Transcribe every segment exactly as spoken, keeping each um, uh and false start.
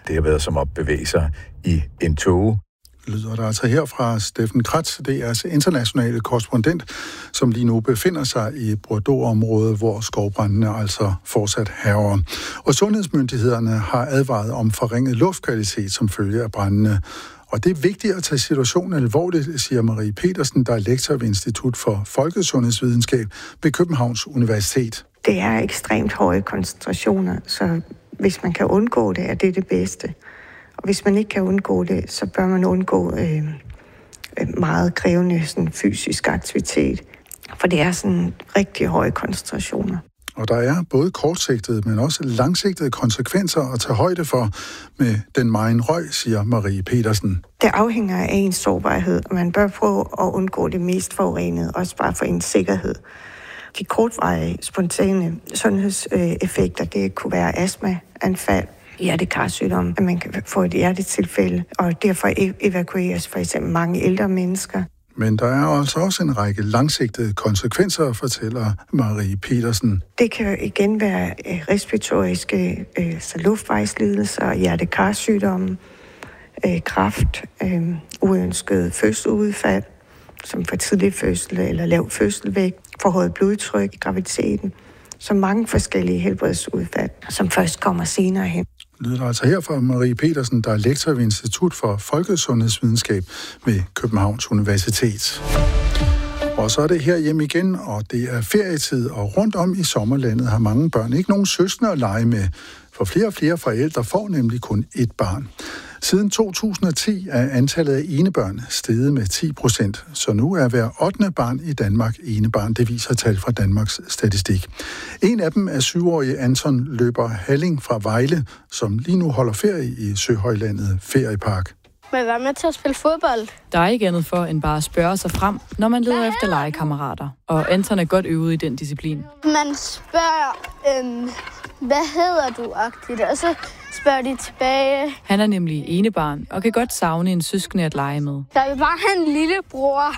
Det har været som at bevæge sig i en tåge. Lyder der altså her fra Steffen Kratz, D R's internationale korrespondent, som lige nu befinder sig i Bordeaux-området, hvor skovbrændene altså fortsat hærger. Og sundhedsmyndighederne har advaret om forringet luftkvalitet som følge af brændene. Og det er vigtigt at tage situationen alvorligt, siger Marie Petersen, der er lektor ved Institut for Folkesundhedsvidenskab ved Københavns Universitet. Det er ekstremt høje koncentrationer, så hvis man kan undgå det, er det det bedste. Og hvis man ikke kan undgå det, så bør man undgå øh, meget krævende sådan, fysisk aktivitet. For det er sådan rigtig høje koncentrationer. Og der er både kortsigtede, men også langsigtede konsekvenser at tage højde for med den megen røg, siger Marie Petersen. Det afhænger af ens sårbarhed, og man bør prøve at undgå det mest forurenede, også bare for ens sikkerhed. De kortvarige, spontane sundhedseffekter, det kunne være astmaanfald, hjertekarsygdom, at man kan få et hjertetilfælde, og derfor evakueres for eksempel mange ældre mennesker. Men der er altså også en række langsigtede konsekvenser, fortæller Marie Petersen. Det kan igen være respiratoriske så luftvejslidelser, hjertekarsygdomme, kræft, uønsket fødselsudfald, som for tidlig fødsel eller lav fødselvægt, forhøjet blodtryk i graviditeten, så mange forskellige helbredsudfald, som først kommer senere hen. Lyder altså her fra Marie Petersen, der er lektor ved Institut for Folkesundhedsvidenskab ved Københavns Universitet. Og så er det her hjem igen, og det er ferietid, og rundt om i sommerlandet har mange børn ikke nogen søskende at lege med, for flere og flere forældre får nemlig kun ét barn. Siden to tusind og ti er antallet af enebørn steget med ti procent, så nu er hver ottende barn i Danmark enebarn, det viser tal fra Danmarks Statistik. En af dem er syvårige Anton Løber Halling fra Vejle, som lige nu holder ferie i Søhøjlandet Feriepark. Men hvad med til at spille fodbold? Der er ikke andet for end bare at spørge sig frem, når man leder efter legekammerater. Og Anton er godt øvet i den disciplin. Man spørger, øhm, hvad hedder du-agtigt, og så spørger de tilbage. Han er nemlig enebarn og kan godt savne en søskende at lege med. Der vil bare have en lille bror,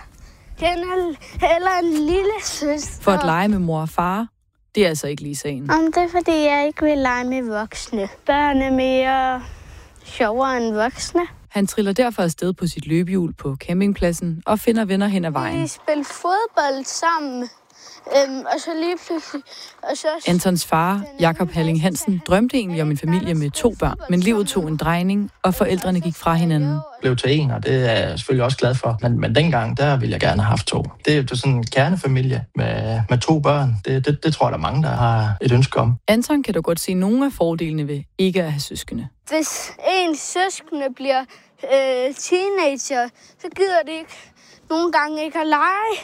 eller en lille søster. For at lege med mor og far, det er altså ikke lige sagen. Om det er, fordi jeg ikke vil lege med voksne. Børn er mere sjovere end voksne. Han triller derfor afsted på sit løbehjul på campingpladsen og finder venner hen ad vejen. Vi spiller fodbold sammen, øhm, og så lige pludselig... Og så... Antons far, Jakob Halling Hansen, drømte egentlig om en familie med to børn, men livet tog en drejning, og forældrene gik fra hinanden. Blev til en, og det er jeg selvfølgelig også glad for. Men, men dengang, der ville jeg gerne have haft to. Det er jo sådan en kernefamilie med, med to børn. Det, det, det tror jeg, der er mange, der har et ønske om. Anton kan dog godt se nogle af fordelene ved ikke at have søskende. Hvis en søskende bliver øh, teenager, så gider det ikke nogle gange ikke at lege.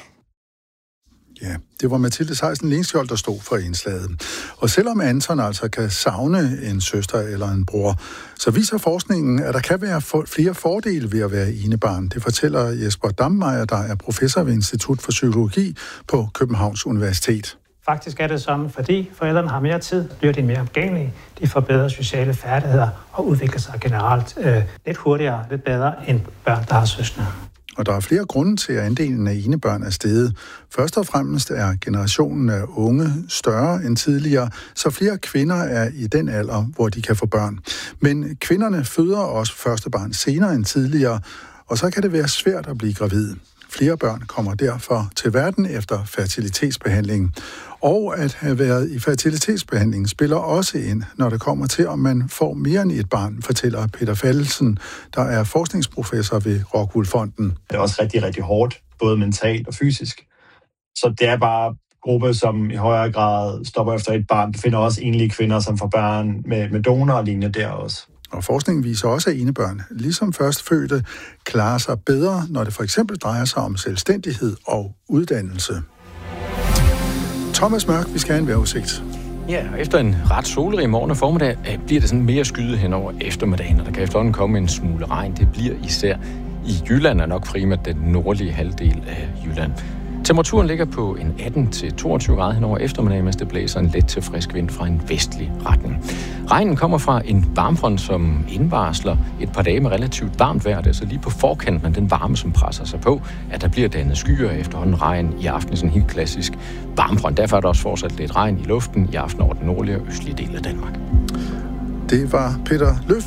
Ja, det var Mathilde Seisen Lenskjold, der stod for indslaget. Og selvom Anton altså kan savne en søster eller en bror, så viser forskningen, at der kan være for, flere fordele ved at være enebarn. Det fortæller Jesper Dammeyer, der er professor ved Institut for Psykologi på Københavns Universitet. Faktisk er det sådan, fordi forældrene har mere tid, bliver de mere omgængelige, de får bedre sociale færdigheder og udvikler sig generelt øh, lidt hurtigere, lidt bedre end børn, der har søskende. Og der er flere grunde til, at andelen af enebørn er steget. Først og fremmest er generationen af unge større end tidligere, så flere kvinder er i den alder, hvor de kan få børn. Men kvinderne føder også første barn senere end tidligere, og så kan det være svært at blive gravid. Flere børn kommer derfor til verden efter fertilitetsbehandling. Og at have været i fertilitetsbehandling spiller også ind, når det kommer til, om man får mere end et barn, fortæller Peter Fallesen, der er forskningsprofessor ved Rockwool Fonden. Det er også rigtig, rigtig hårdt, både mentalt og fysisk. Så det er bare gruppe, som i højere grad stopper efter et barn. Du finder også enlige kvinder, som får børn med, med donor og lignende der også. Og forskningen viser også, at enebørn, ligesom førstfødte, klarer sig bedre, når det for eksempel drejer sig om selvstændighed og uddannelse. Thomas Mørk, vi skal have en vejrudsigt. Ja, efter en ret solrig morgen og formiddag bliver det sådan mere skyde hen over eftermiddagen, og der kan efterhånden komme en smule regn. Det bliver især i Jylland, og nok primært den nordlige halvdel af Jylland. Temperaturen ligger på en atten til toogtyve grader hen over eftermiddagen, mens det blæser en let til frisk vind fra en vestlig retning. Regnen kommer fra en varmfront, som indvarsler et par dage med relativt varmt vejr. Det er så lige på forkanten af den varme, som presser sig på, at der bliver dannet skyer efterhånden regn i aften, sådan en helt klassisk varmfront. Derfor er der også fortsat lidt regn i luften i aften over den nordlige og østlige del af Danmark. Det var Peter Løf.